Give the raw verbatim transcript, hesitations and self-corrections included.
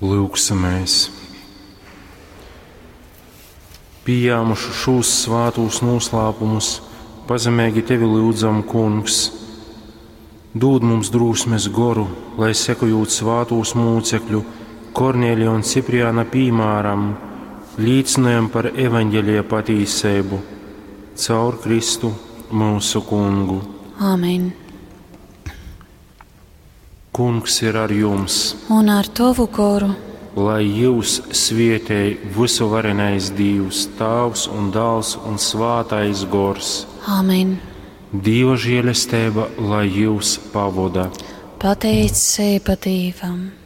Lūksimies! Pieņēmuši šos svētos noslēpumus, pazemīgi tevi lūdzam, Kungs. Dod mums drūsmes goru, lai sekojot svētos mūcekļu Kornelija un Cipriāna piemēram, līdzinājam par evaņģēlija patīsību caur Kristu mūsu Kungu. Āmen. Kungs ir ar jums, Un ar tavu goru, lai jūs svētēj visu varenais Dievs, Tēvs un Dēls un Svētais Gors. Āmen. Dieva žēlastība, lai jūs pavada. Pateicība Dievam.